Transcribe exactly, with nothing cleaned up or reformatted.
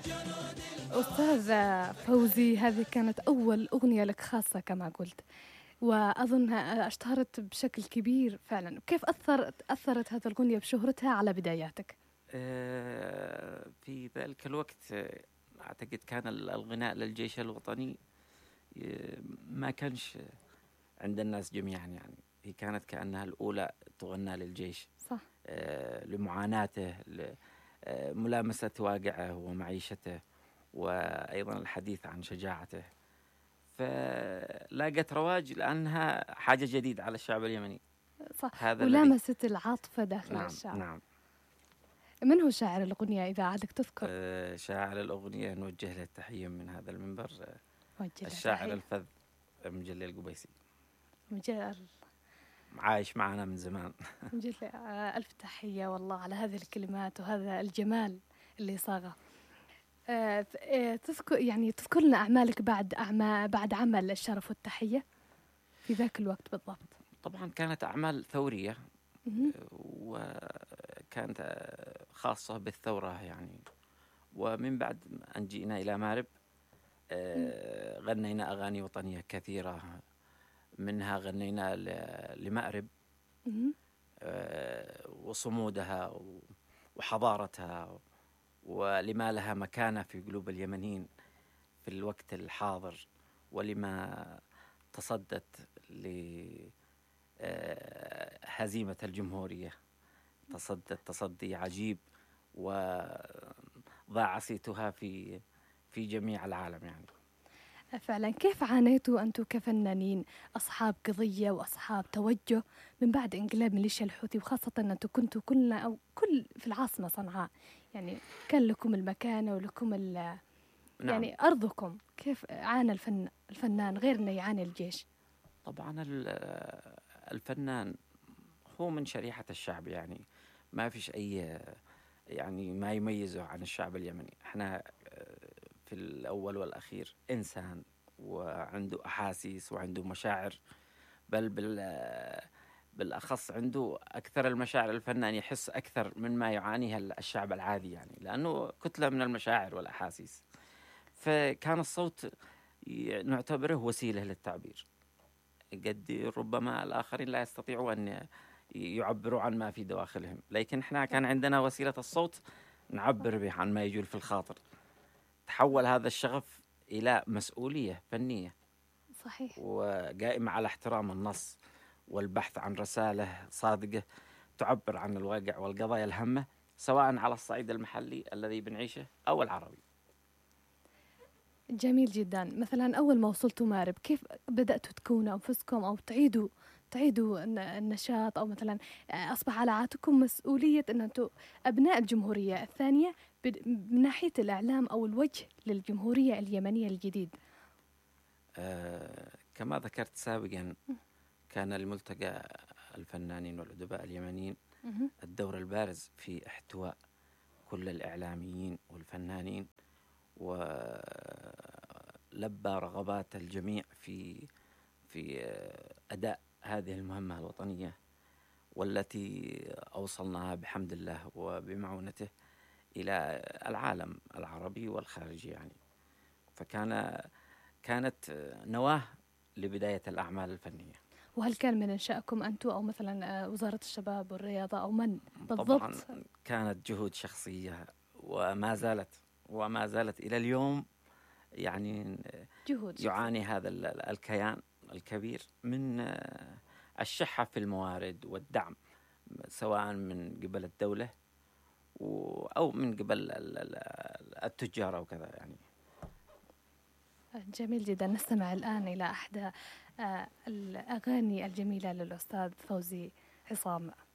أستاذ فوزي، هذه كانت أول أغنية لك خاصة كما قلت، وأظنها اشتهرت بشكل كبير فعلا. كيف أثرت أثرت هذه الأغنية بشهرتها على بداياتك؟ آه، في ذلك الوقت آه، أعتقد كان ال- الغناء للجيش الوطني آه، ما كانش عند الناس جميعا، يعني هي كانت كأنها الأولى تغنى للجيش، صح. آه، لمعاناته، لملامسة واقعه ومعيشته، وأيضا الحديث عن شجاعته. فلاقت رواج لأنها حاجة جديدة على الشعب اليمني. صح، هذا الذي ولامست العاطفة داخل نعم الشعب. نعم. من هو شاعر الأغنية إذا عادك تذكر؟ آه، شاعر الأغنية نوجه له التحية من هذا المنبر، آه، وجه له الشاعر تحية. الفذ مجلي القبيسي، مجل عايش معنا من زمان. مجل ألف تحية والله على هذه الكلمات وهذا الجمال اللي صاغه. آه، آه، تذكر يعني تذكر لنا أعمالك بعد أعمال بعد عمل الشرف والتحية في ذاك الوقت بالضبط. طبعا كانت أعمال ثورية، مهم. وكانت آه، خاصة بالثورة يعني. ومن بعد أن جئنا إلى مأرب آه، غنينا أغاني وطنية كثيرة، منها غنينا ل- لمأرب مهم. آه، وصمودها و- وحضارتها، ولما لها مكانة في قلوب اليمنيين في الوقت الحاضر، ولما تصدت لهزيمة الجمهورية، تصدت تصدي عجيب، وضاع صيتها في في جميع العالم يعني. فعلا. كيف عانيتوا أنتم كفنانين أصحاب قضية وأصحاب توجه من بعد انقلاب ميليشيا الحوثي، وخاصة أن أنتم كنتوا كلنا أو كل في العاصمة صنعاء، يعني كان لكم المكانة ولكم ال نعم. يعني أرضكم. كيف عانى الفن الفنان غير أنه يعاني الجيش؟ طبعا ال- الفنان هو من شريحة الشعب، يعني ما فيش أي يعني ما يميزه عن الشعب اليمني. احنا في الأول والأخير إنسان، وعنده أحاسيس وعنده مشاعر، بل بال بالأخص عنده أكثر المشاعر. الفنان يحس أكثر من ما يعانيها الشعب العادي، يعني لأنه كتلة من المشاعر والأحاسيس. فكان الصوت ي- نعتبره وسيلة للتعبير، قد ربما الآخرين لا يستطيعوا أن يعبروا عن ما في دواخلهم، لكن احنا كان عندنا وسيلة الصوت نعبر به عن ما يجول في الخاطر. تحول هذا الشغف إلى مسؤولية فنية، صحيح. وقائمة على احترام النص والبحث عن رسالة صادقة تعبر عن الواقع والقضايا الهامة، سواء على الصعيد المحلي الذي بنعيشه أو العربي. جميل جدا. مثلا أول ما وصلتوا مارب، كيف بدأتوا تكونوا أنفسكم أو تعيدوا تعيدوا الن- النشاط، أو مثلا أصبح على عاتقكم مسؤولية أن أنتم أبناء الجمهورية الثانية بد- من ناحية الإعلام أو الوجه للجمهورية اليمنية الجديد؟ آه كما ذكرت سابقا، كان الملتقى الفنانين والأدباء اليمنيين مهم. الدور البارز في احتواء كل الإعلاميين والفنانين، ولبى رغبات الجميع في في أداء هذه المهمة الوطنية، والتي أوصلناها بحمد الله وبمعونته إلى العالم العربي والخارجي يعني. فكان كانت نواة لبداية الأعمال الفنية. وهل كان من إنشائكم أنتم أو مثلا آه، وزارة الشباب والرياضة أو من بالضبط؟ طبعا كانت جهود شخصية، وما زالت وما زالت إلى اليوم يعني جهود شخصية. يعاني هذا ال- ال- الكيان الكبير من آه، الشحة في الموارد والدعم، سواء من قبل الدولة و- أو من قبل ال- ال- التجار أو كذا يعني. جميل جدا. نستمع الآن إلى أحدى آه، الأغاني الجميلة للأستاذ فوزي عصام.